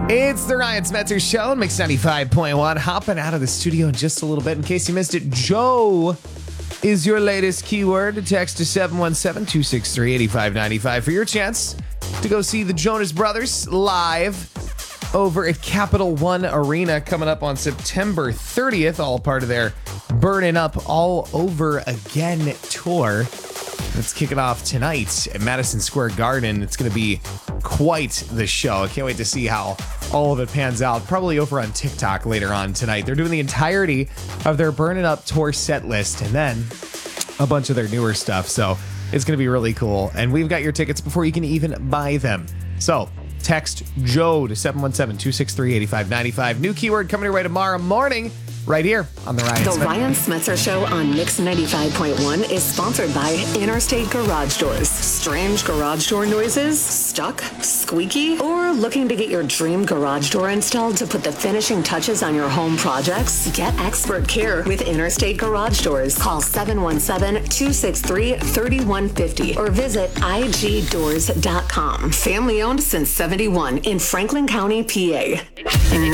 It's the Ryan Smetzer Show on Mix 95.1. Hopping out of the studio in just a little bit. In case you missed it, Joe is your latest keyword. Text to 717-263-8595 for your chance to go see the Jonas Brothers live over at Capital One Arena coming up on September 30th. All part of their Burning Up All Over Again tour. Let's kick it off tonight at Madison Square Garden. It's going to be quite the show. I can't wait to see how all of it pans out. Probably over on TikTok later on tonight. They're doing the entirety of their Burning Up tour set list and then a bunch of their newer stuff. So it's going to be really cool. And we've got your tickets before you can even buy them. So text Joe to 717-263-8595. New keyword coming your way tomorrow morning. Right here on the Ryan The Smetzer. Ryan Smetzer Show on Mix 95.1 is sponsored by Interstate Garage Doors. Strange garage door noises? Stuck? Squeaky? Or looking to get your dream garage door installed to put the finishing touches on your home projects? Get expert care with Interstate Garage Doors. Call 717-263-3150 or visit igdoors.com. Family owned since 71 in Franklin County, PA.